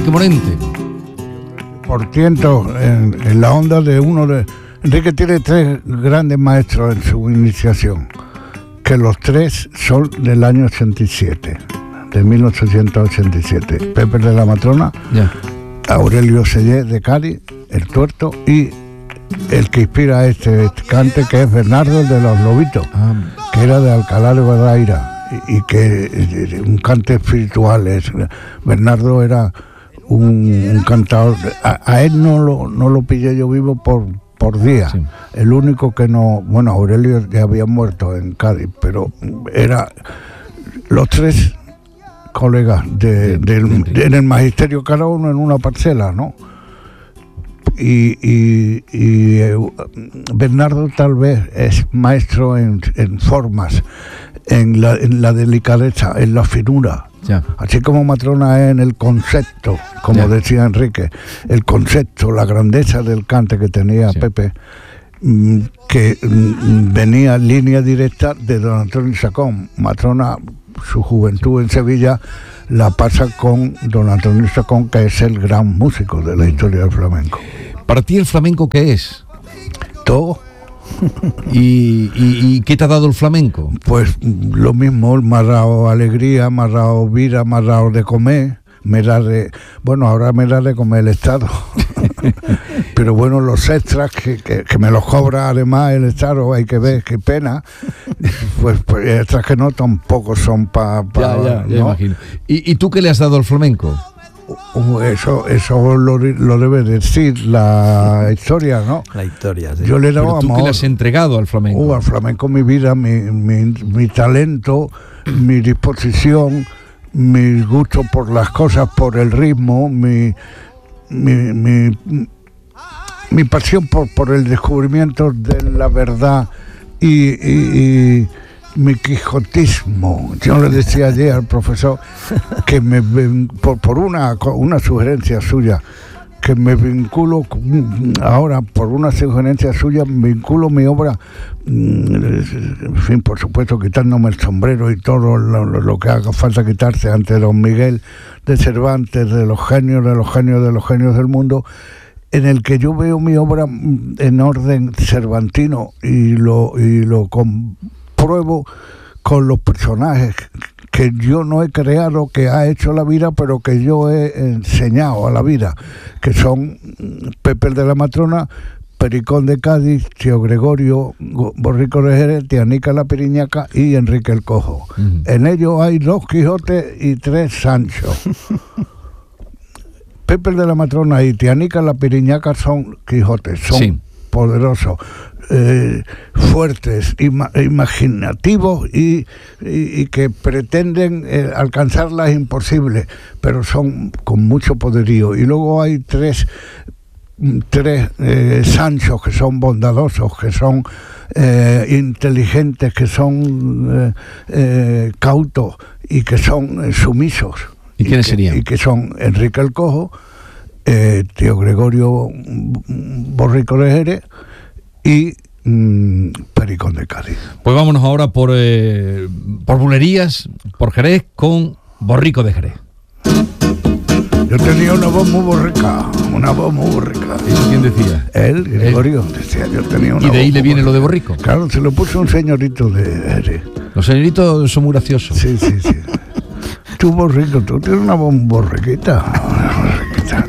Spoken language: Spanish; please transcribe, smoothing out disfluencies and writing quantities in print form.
Enrique Morente. Por ciento en la onda de uno de... Enrique tiene 3 grandes maestros en su iniciación, que los 3 son del año 87, de 1887. Pepe de la Matrona, Aurelio Sellé de Cádiz, el Tuerto, y el que inspira este cante, que es Bernardo de los Lobitos, que era de Alcalá de Guadaira, y que un cante espiritual. Bernardo era un cantador. A él no lo pillé yo vivo por día. Sí. El único que no... Bueno, Aurelio ya había muerto en Cádiz, pero era los 3 colegas en el magisterio, cada uno en una parcela, ¿no? Y Bernardo tal vez es maestro en formas, en la delicadeza, en la finura. Ya. Así como Matrona es en el concepto, como decía Enrique, el concepto, la grandeza del cante que tenía Pepe, que venía en línea directa de don Antonio Sacón. Matrona, su juventud en Sevilla la pasa con don Antonio Sacón, que es el gran músico de la historia del flamenco. ¿Para ti el flamenco qué es? Todo. ¿Y qué te ha dado el flamenco? Pues lo mismo, me ha dado alegría, me ha dado vida, me ha dado de comer, ahora me da de comer el Estado. Pero bueno, los extras que me los cobra además el Estado, hay que ver, qué pena. Pues extras que no tampoco son para... Ya imagino. ¿Y tú qué le has dado al flamenco? Eso lo debe decir la historia, ¿no? La historia, sí. Yo le he dado amor. ¿Tú qué le has entregado al flamenco? Al flamenco mi vida, mi talento, mi disposición, mi gusto por las cosas, por el ritmo, mi pasión por el descubrimiento de la verdad y mi quijotismo. Yo le decía ayer al profesor que por una sugerencia suya, que me vinculo ahora, por una sugerencia suya, vinculo mi obra, en fin, por supuesto, quitándome el sombrero y todo lo que haga falta quitarse ante don Miguel de Cervantes, de los genios del mundo, en el que yo veo mi obra en orden cervantino y lo compruebo con los personajes que yo no he creado, que ha hecho la vida, pero que yo he enseñado a la vida, que son Pepe de la Matrona, Pericón de Cádiz, Tío Gregorio, Borrico de Jerez, Tianica la Piriñaca y Enrique el Cojo. En ellos hay 2 Quijotes y 3 Sancho. Pepe de la Matrona y Tianica la Piriñaca son Quijotes, son poderosos, fuertes, imaginativos y que pretenden alcanzar las imposibles, pero son con mucho poderío. Y luego hay 3 Sanchos, que son bondadosos, que son inteligentes, que son cautos y que son sumisos. ¿Y quiénes serían? Y que son Enrique el Cojo, Tío Gregorio Borrico de Jerez y Pericón de Cádiz. Pues vámonos ahora por bulerías, por Jerez, con Borrico de Jerez. Yo tenía una voz muy borrica. ¿Eso quién decía? Él, Gregorio, decía, yo tenía una voz. ¿Y de ahí le viene lo de Borrico? Claro, se lo puso un señorito de Jerez. Los señoritos son muy graciosos. Sí. Tú, Borrico, tú tienes una voz borriquita.